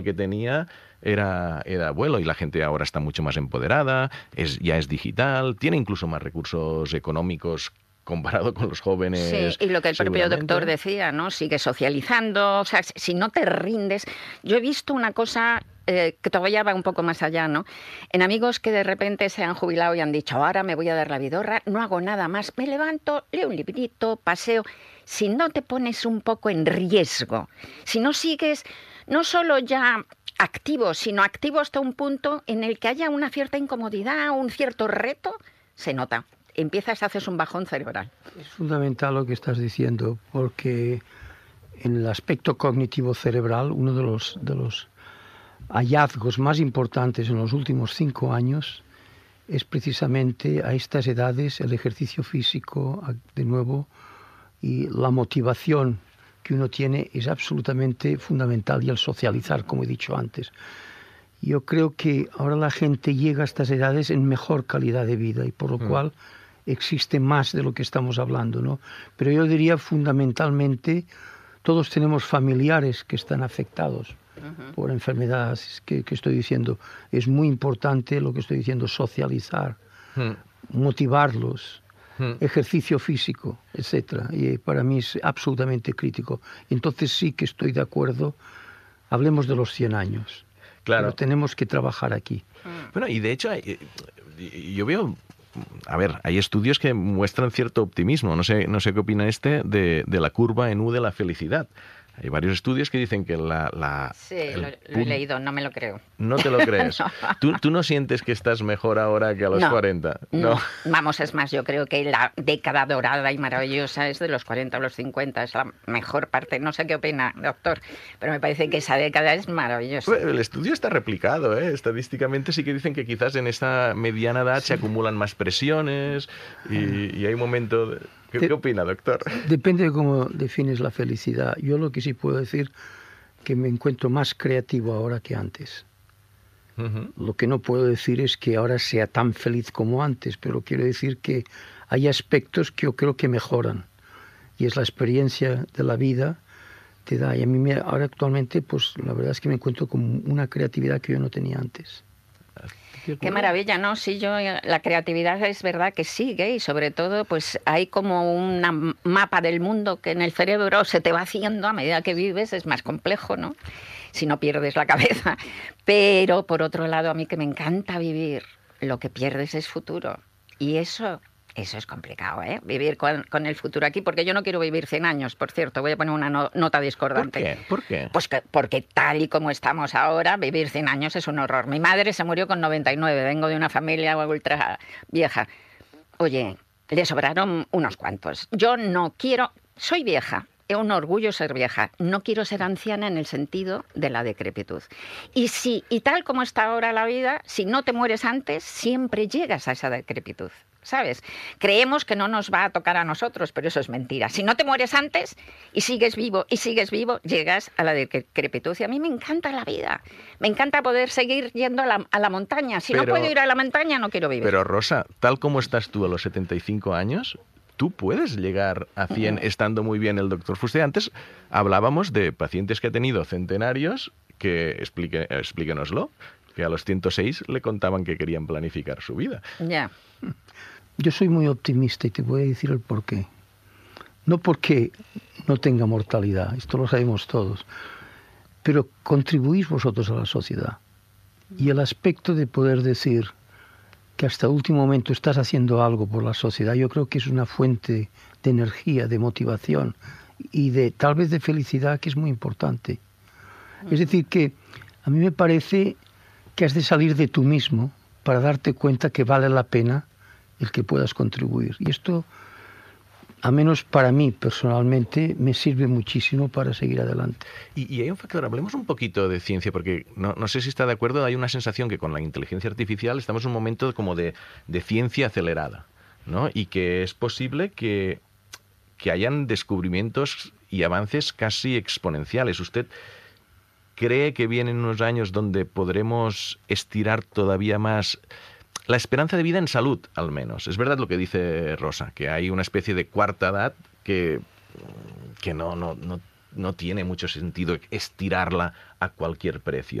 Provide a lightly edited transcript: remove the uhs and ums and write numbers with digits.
que tenía era abuelo, y la gente ahora está mucho más empoderada, ya es digital, tiene incluso más recursos económicos comparado con los jóvenes. Sí, y lo que el propio doctor decía, ¿no? Sigue socializando, o sea, si no te rindes. Yo he visto una cosa que todavía va un poco más allá, ¿no? En amigos que de repente se han jubilado y han dicho, ahora me voy a dar la vidorra, no hago nada más, me levanto, leo un librito, paseo. Si no te pones un poco en riesgo, si no sigues, no solo ya activo, sino activo hasta un punto en el que haya una cierta incomodidad, un cierto reto, se nota. Empiezas, haces un bajón cerebral. Es fundamental lo que estás diciendo, porque en el aspecto cognitivo cerebral, uno de los hallazgos más importantes en los últimos 5 años es precisamente a estas edades el ejercicio físico, de nuevo, y la motivación que uno tiene es absolutamente fundamental, y el socializar, como he dicho antes. Yo creo que ahora la gente llega a estas edades en mejor calidad de vida, y por lo cual existe más de lo que estamos hablando, ¿no? Pero yo diría fundamentalmente, todos tenemos familiares que están afectados por enfermedades que estoy diciendo. Es muy importante lo que estoy diciendo, socializar, motivarlos, ejercicio físico, etcétera. Y para mí es absolutamente crítico. Entonces sí que estoy de acuerdo, hablemos de los 100 años. Claro. Pero tenemos que trabajar aquí. Bueno, y de hecho, yo veo... A ver, hay estudios que muestran cierto optimismo. No sé qué opina de la curva en U de la felicidad. Hay varios estudios que dicen que Sí, lo he leído, no me lo creo. ¿No te lo crees? No. ¿Tú no sientes que estás mejor ahora que a los 40? No. Vamos, es más, yo creo que la década dorada y maravillosa es de los 40 a los 50, es la mejor parte. No sé qué opina, doctor, pero me parece que esa década es maravillosa. El estudio está replicado, ¿eh? Estadísticamente sí que dicen que quizás en esta mediana edad se acumulan más presiones y hay un momento... ¿Qué opina, doctor? Depende de cómo defines la felicidad. Yo lo que sí puedo decir que me encuentro más creativo ahora que antes. Lo que no puedo decir es que ahora sea tan feliz como antes, pero quiero decir que hay aspectos que yo creo que mejoran. Y es la experiencia de la vida te da. Y a mí ahora actualmente, pues la verdad es que me encuentro con una creatividad que yo no tenía antes. Qué maravilla, ¿no? Sí, la creatividad es verdad que sigue, y sobre todo pues hay como un mapa del mundo que en el cerebro se te va haciendo a medida que vives, es más complejo, ¿no? Si no pierdes la cabeza. Pero por otro lado, a mí que me encanta vivir, lo que pierdes es futuro. Y eso es complicado, ¿eh? Vivir con el futuro aquí, porque yo no quiero vivir 100 años, por cierto, voy a poner una nota discordante. ¿Por qué? Pues porque tal y como estamos ahora, vivir 100 años es un horror. Mi madre se murió con 99, vengo de una familia ultra vieja. Oye, le sobraron unos cuantos. Yo no quiero, soy vieja. Es un orgullo ser vieja. No quiero ser anciana en el sentido de la decrepitud. Y tal como está ahora la vida, si no te mueres antes, siempre llegas a esa decrepitud. ¿Sabes? Creemos que no nos va a tocar a nosotros, pero eso es mentira. Si no te mueres antes y sigues vivo, llegas a la decrepitud. Y a mí me encanta la vida. Me encanta poder seguir yendo a la montaña. Si no puedo ir a la montaña, no quiero vivir. Pero Rosa, tal como estás tú a los 75 años... Tú puedes llegar a 100 estando muy bien el doctor Fuster. Antes hablábamos de pacientes que ha tenido centenarios, que explíquenoslo, que a los 106 le contaban que querían planificar su vida. Ya. Yo soy muy optimista y te voy a decir el porqué. No porque no tenga mortalidad, esto lo sabemos todos, pero contribuís vosotros a la sociedad. Y el aspecto de poder decir que hasta el último momento estás haciendo algo por la sociedad, yo creo que es una fuente de energía, de motivación y tal vez de felicidad, que es muy importante. Es decir, que a mí me parece que has de salir de tú mismo para darte cuenta que vale la pena el que puedas contribuir. Y esto, a menos para mí personalmente, me sirve muchísimo para seguir adelante. Y hay un factor, hablemos un poquito de ciencia, porque no sé si está de acuerdo, hay una sensación que con la inteligencia artificial estamos en un momento como de ciencia acelerada, ¿no? Y que es posible que hayan descubrimientos y avances casi exponenciales. ¿Usted cree que vienen unos años donde podremos estirar todavía más la esperanza de vida en salud, al menos? Es verdad lo que dice Rosa, que hay una especie de cuarta edad que no no tiene mucho sentido estirarla a cualquier precio.